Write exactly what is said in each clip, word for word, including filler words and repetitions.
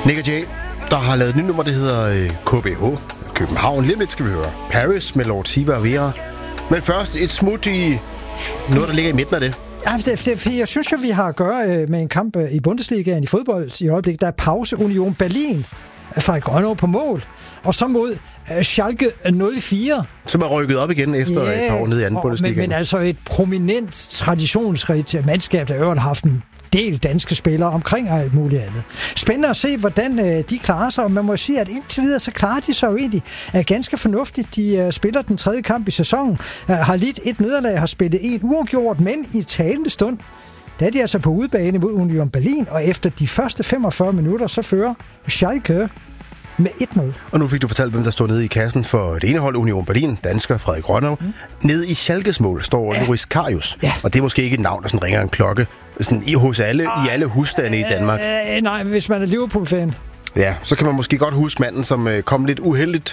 Nick og Jay, der har lavet et nyt nummer, der hedder K B H. København. Lige lidt skal vi høre Paris med Lord Siva og Vera. Men først et smut i noget, der ligger i midten af det. Ja, det, det, jeg synes jo, vi har at gøre med en kamp i Bundesligaen i fodbold i øjeblikket. Der er pause. Union Berlin fra Grønnow på mål. Og så mod Schalke nul fire. Som er rykket op igen efter yeah, et par år nede i anden Bundesliga. Men, men altså et prominent, traditionsrigt mandskab, der øvrigt har haft en del danske spillere omkring og alt muligt andet. Spændende at se, hvordan øh, de klarer sig, og man må sige, at indtil videre, så klarer de sig jo egentlig er ganske fornuftigt. De øh, spiller den tredje kamp i sæsonen, øh, har lidt et nederlag, har spillet en uafgjort, men i talende stund, der er de altså på udebane mod Union Berlin, og efter de første femogfyrre minutter, så fører Schalke med et nul. Og nu fik du fortalt, hvem der står nede i kassen for det ene hold, Union Berlin, dansker Frederik Grønnow. Mm. Nede i Schalkes mål står ja. Loris Karius. Ja. Og det er måske ikke et navn, der sådan ringer en klokke sådan i, hos alle, ah, i alle husstande øh, i Danmark. Øh, nej, hvis man er Liverpool-fan. Ja, så kan man måske godt huske manden, som øh, kom lidt uheldigt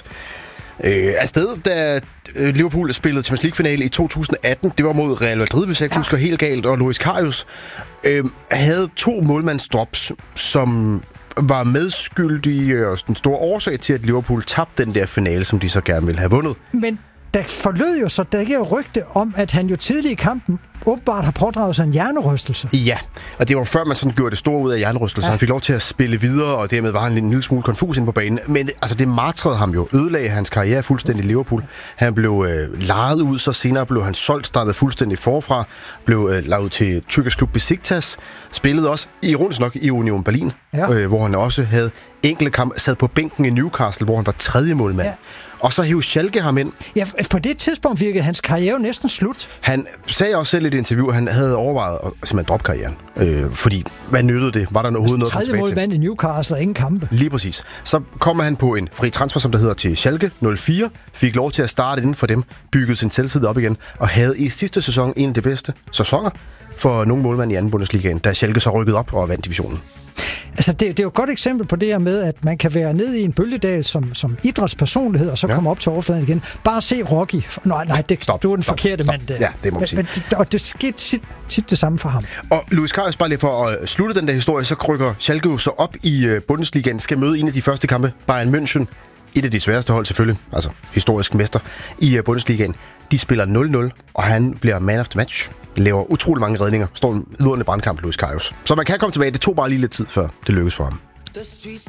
øh, afsted, da øh, Liverpool spillede Champions League-finale i to tusind atten. Det var mod Real Madrid, hvis jeg ikke ja. husker helt galt. Og Loris Karius øh, havde to målmandsdrops, som var medskyldige og den store årsag til, at Liverpool tabte den der finale, som de så gerne ville have vundet. Men der forlød jo så, der ikke er rygte om, at han jo tidligere i kampen åbenbart har pådraget sig en hjernerystelse. Ja, og det var før man sådan gjorde det store ud af hjernerystelse. Ja. Han fik lov til at spille videre, og dermed var han en lille smule konfus inde på banen. Men altså, det martrede ham jo, ødelagde hans karriere fuldstændig i Liverpool. Han blev øh, lejet ud, så senere blev han solgt, startede fuldstændig forfra, blev øh, lejet til tyrkisk klub Besiktas, spillede også, ironisk nok, i Union Berlin, ja. øh, hvor han også havde enkelte kampe, sad på bænken i Newcastle, hvor han var tredje målmand. Ja. Og så hiv Schalke ham ind. Ja, på det tidspunkt virkede hans karriere næsten slut. Han sagde også selv i et interview, at han havde overvejet at simpelthen droppe karrieren. Øh, fordi, hvad nyttede det? Var der overhovedet noget tredje målmand i Newcastle og ingen kampe. Lige præcis. Så kommer han på en fri transfer, som der hedder, til Schalke nul fire. Fik lov til at starte inden for dem. Byggede sin selvtid op igen. Og havde i sidste sæson en af de bedste sæsoner for nogle målmænd i anden Bundesligaen, da Schalke så rykkede op og vandt divisionen. Altså, det, det er jo et godt eksempel på det her med, at man kan være nede i en bølgedal som, som idrætspersonlighed, og så ja. komme op til overfladen igen. Bare se Rocky. Nej, nej, det, stop, du er den stop, forkerte stop. mand. Der. Ja, det må man sige. Men, men, og det sker tit, tit det samme for ham. Og Loris Karius, bare lige for at slutte den der historie, så krykker Schalke jo så op i uh, Bundesligaen, skal møde en af de første kampe, Bayern München. Et af de sværeste hold selvfølgelig, altså historisk mester i uh, Bundesligaen. De spiller nul nul, og han bliver man of the match. Laver utrolig mange redninger. Står en vidunderlig brandkamp, Loris Karius. Så man kan komme tilbage. Det tog bare lige lidt tid, før det lykkes for ham.